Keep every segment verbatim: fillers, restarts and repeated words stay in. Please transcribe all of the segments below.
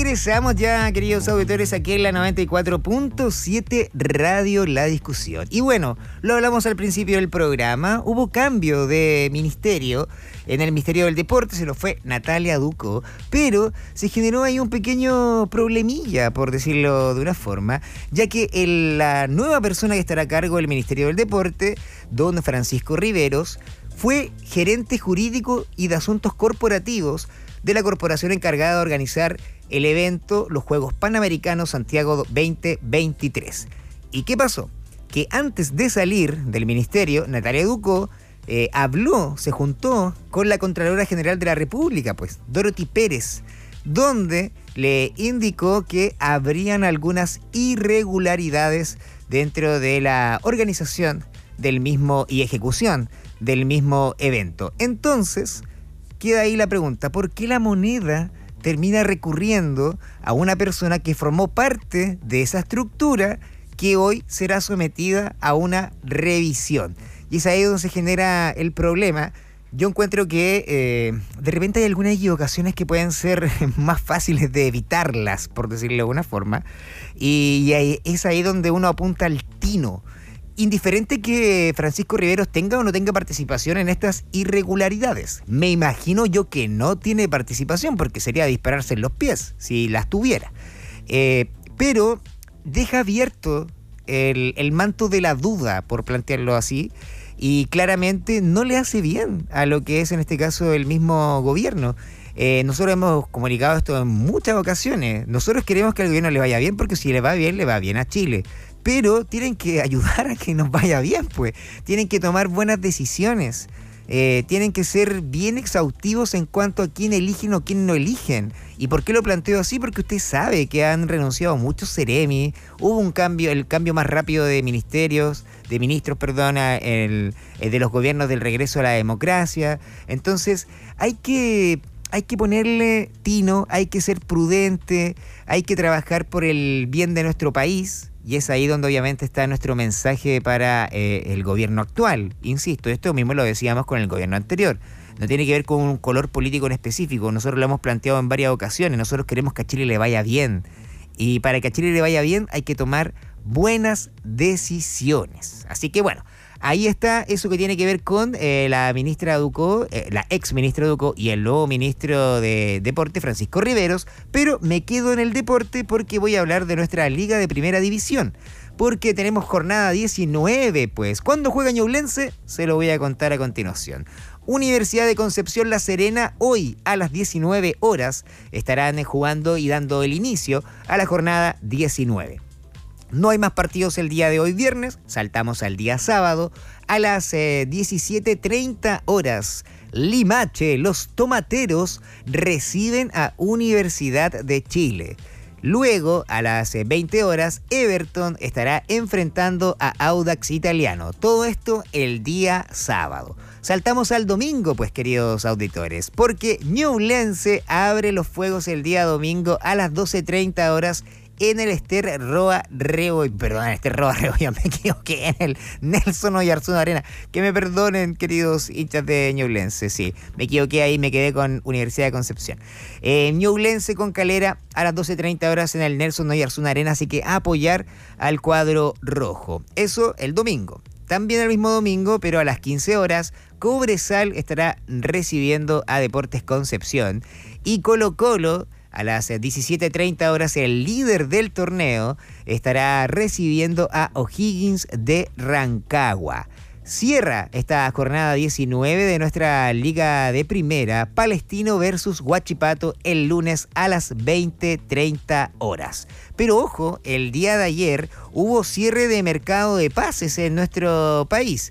Regresamos ya, queridos auditores, aquí en la noventa y cuatro punto siete Radio La Discusión. Y bueno, lo hablamos al principio del programa, hubo cambio de ministerio. En el Ministerio del Deporte se lo fue Natalia Ducó, pero se generó ahí un pequeño problemilla, por decirlo de una forma, ya que el, la nueva persona que estará a cargo del Ministerio del Deporte, don Francisco Riveros, fue gerente jurídico y de asuntos corporativos de la corporación encargada de organizar el evento Los Juegos Panamericanos Santiago veinte veintitrés. ¿Y qué pasó? Que antes de salir del ministerio, Natalia Ducó eh, habló, se juntó con la Contralora General de la República, pues, Dorothy Pérez, donde le indicó que habrían algunas irregularidades dentro de la organización del mismo y ejecución del mismo evento. Entonces, queda ahí la pregunta, ¿por qué la Moneda termina recurriendo a una persona que formó parte de esa estructura que hoy será sometida a una revisión? Y es ahí donde se genera el problema. Yo encuentro que eh, de repente hay algunas equivocaciones que pueden ser más fáciles de evitarlas, por decirlo de alguna forma, y, y ahí, es ahí donde uno apunta al tino. Indiferente que Francisco Riveros tenga o no tenga participación en estas irregularidades. Me imagino yo que no tiene participación porque sería dispararse en los pies si las tuviera. Eh, pero deja abierto el, el manto de la duda, por plantearlo así, y claramente no le hace bien a lo que es en este caso el mismo gobierno. Eh, nosotros hemos comunicado esto en muchas ocasiones. Nosotros queremos que al gobierno le vaya bien porque si le va bien, le va bien a Chile. Pero tienen que ayudar a que nos vaya bien, pues. Tienen que tomar buenas decisiones. Eh, tienen que ser bien exhaustivos en cuanto a quién eligen o quién no eligen. ¿Y por qué lo planteo así? Porque usted sabe que han renunciado muchos seremi. Hubo un cambio, el cambio más rápido de ministerios, de ministros, perdona, el, el de los gobiernos del regreso a la democracia. Entonces, hay que... Hay que ponerle tino, hay que ser prudente, hay que trabajar por el bien de nuestro país. Y es ahí donde obviamente está nuestro mensaje para eh, el gobierno actual. Insisto, esto mismo lo decíamos con el gobierno anterior. No tiene que ver con un color político en específico. Nosotros lo hemos planteado en varias ocasiones. Nosotros queremos que a Chile le vaya bien. Y para que a Chile le vaya bien hay que tomar buenas decisiones. Así que bueno, ahí está eso que tiene que ver con eh, la ministra Ducó, eh, la ex ministra Ducó y el nuevo ministro de Deporte, Francisco Riveros, pero me quedo en el deporte porque voy a hablar de nuestra Liga de Primera División, porque tenemos jornada diecinueve, pues. ¿Cuándo juega Ñublense? Se lo voy a contar a continuación. Universidad de Concepción La Serena, hoy a las diecinueve horas estarán jugando y dando el inicio a la jornada diecinueve. No hay más partidos el día de hoy viernes, saltamos al día sábado a las eh, diecisiete treinta horas. Limache, los tomateros reciben a Universidad de Chile. Luego, a las veinte horas, Everton estará enfrentando a Audax Italiano. Todo esto el día sábado. Saltamos al domingo, pues, queridos auditores, porque Ñublense abre los fuegos el día domingo a las doce treinta horas en el Ester Roa Reo, perdón, Ester Roa Reo, ya me equivoqué, en el Nelson Oyarzún Arena. Que me perdonen, queridos hinchas de Ñublense, sí, me equivoqué ahí, me quedé con Universidad de Concepción. Eh, Ñublense con Calera a las doce treinta horas en el Nelson Oyarzún Arena, así que a apoyar al cuadro rojo. Eso el domingo. También el mismo domingo, pero a las quince horas, Cobresal estará recibiendo a Deportes Concepción y Colo Colo, a las diecisiete treinta horas, el líder del torneo estará recibiendo a O'Higgins de Rancagua. Cierra esta jornada diecinueve de nuestra Liga de Primera, Palestino versus Huachipato el lunes a las veinte treinta horas. Pero ojo, el día de ayer hubo cierre de mercado de pases en nuestro país.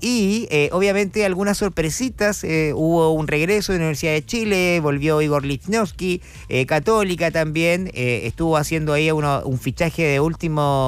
Y eh, obviamente algunas sorpresitas, eh, hubo un regreso de la Universidad de Chile, volvió Igor Lichnowsky, eh, Católica también, eh, estuvo haciendo ahí uno, un fichaje de último